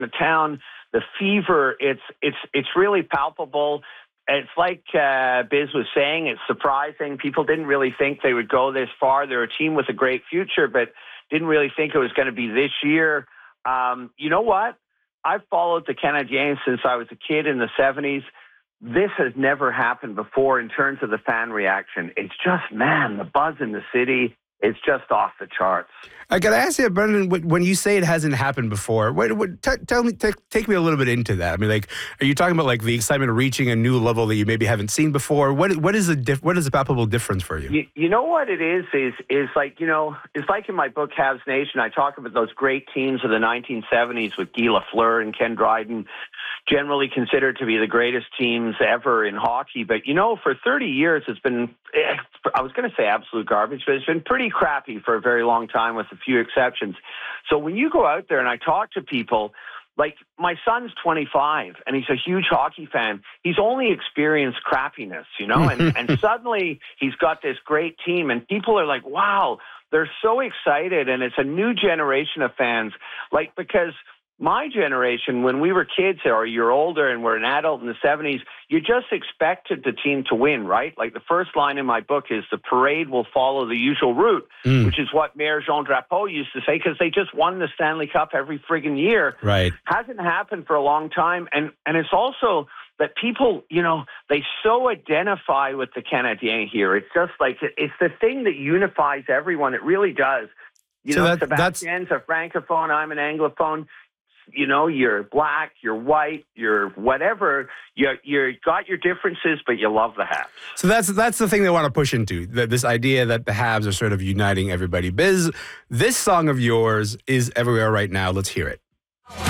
the town, the fever, it's really palpable. It's like Biz was saying, it's surprising. People didn't really think they would go this far. They're a team with a great future, but didn't really think it was going to be this year. You know what? I've followed the Canadiens since I was a kid in the 70s. This has never happened before in terms of the fan reaction. It's just, man, the buzz in the city, it's just off the charts. I got to ask you, Brendan, when you say it hasn't happened before, take me a little bit into that. I mean, like, are you talking about like the excitement of reaching a new level that you maybe haven't seen before? What is the palpable difference for you? You know what it is like, it's like in my book, Habs Nation, I talk about those great teams of the 1970s with Guy Lafleur and Ken Dryden, generally considered to be the greatest teams ever in hockey. But, for 30 years, it's been, I was going to say absolute garbage, but it's been pretty crappy for a very long time with a few exceptions. So when you go out there and I talk to people, like my son's 25 and he's a huge hockey fan. He's only experienced crappiness, and suddenly he's got this great team and people are like, wow, they're so excited. And it's a new generation of fans, like, because my generation, when we were kids or you're older and we're an adult in the 70s, you just expected the team to win, right? Like the first line in my book is the parade will follow the usual route, which is what Mayor Jean Drapeau used to say because they just won the Stanley Cup every friggin' year. Right. Hasn't happened for a long time. And it's also that people, they so identify with the Canadiens here. It's just like, it's the thing that unifies everyone. It really does. Sebastian's a Francophone, I'm an Anglophone. You're black, you're white, you're whatever. You got your differences, but you love the Habs. So that's the thing they want to push into, this idea that the Habs are sort of uniting everybody. Biz, this song of yours is everywhere right now. Let's hear it.